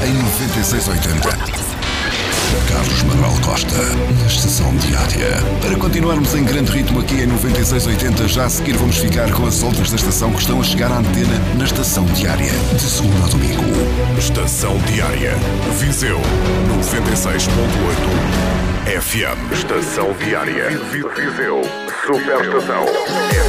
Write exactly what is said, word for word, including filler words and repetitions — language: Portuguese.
Em noventa e seis oitenta. Carlos Manuel Costa, na Estação Diária. Para continuarmos em grande ritmo aqui em noventa e seis oitenta, já a seguir vamos ficar com as outras da estação que estão a chegar à antena na Estação Diária, de segunda a domingo. Estação Diária, Viseu, noventa e seis ponto oito F M. Estação Diária, Viseu, Superestação.